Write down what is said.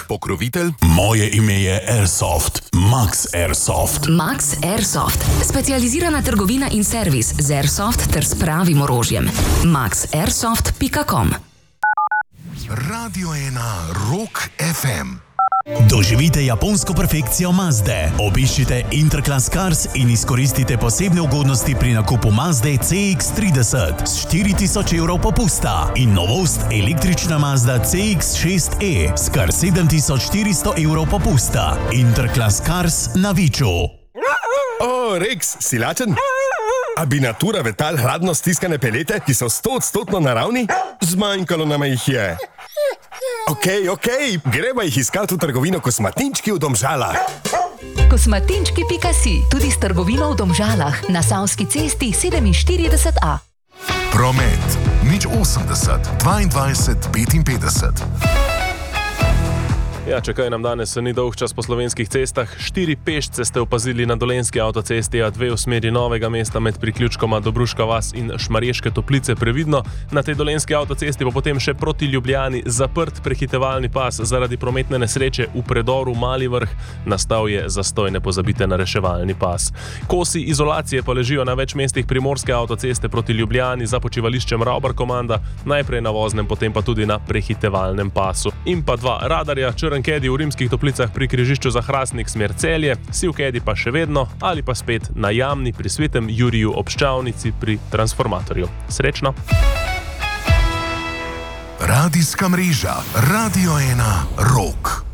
Pokrovitelj, moje ime je Airsoft. Max Airsoft. Max Airsoft. Specializirana trgovina in servis z Airsoft ter s pravim orožjem. maxairsoft.com. Radio 1 Rock FM. Doživite japonsko perfekcijo Mazde. Obiščite Interclass Cars in izkoristite posebne ugodnosti pri nakupu Mazde CX-30 s 4000 evrov popusta in novost električna Mazda CX-6e s kar 7400 evrov popusta. Interclass Cars na Viču. O, Rex, si lačen? A bi natura vetal hladno stiskane pelete, ki so 100% naravni? Zmanjkalo nam jih je. Okej, gremo jih iskati v trgovino Kosmatinčki v Domžalah. Kosmatinčki.si, tudi s trgovino v Domžalah, na Savski cesti 47A. Promet, 080 22 55. Ja, če kaj nam danes ni dolg čas po slovenskih cestah, 4 pešce ste opazili na Dolenjski avtocesti A2 v smeri Novega mesta med priključkoma Dobruška vas in Šmarješke Toplice previdno. Na tej Dolenjski avtocesti bo potem še proti Ljubljani zaprt prehitevalni pas zaradi prometne nesreče v predoru Mali Vrh. Nastal je zastoj, ne pozabite na reševalni pas. Kosi izolacije pa ležijo na več mestih primorske avtoceste proti Ljubljani za počivališčem Ravbar komanda, najprej na voznem, potem pa tudi na prehitevalnem pasu. In pa 2 radarja, Kedi v Rimskih Toplicah pri križišču za Hrastnik smer Celje, Siv Kedi pa še vedno ali pa spet na Jamni pri Svetem Juriju ob Ščavnici pri transformatorju. Srečno! Radijska mreža Radio 1 Rock.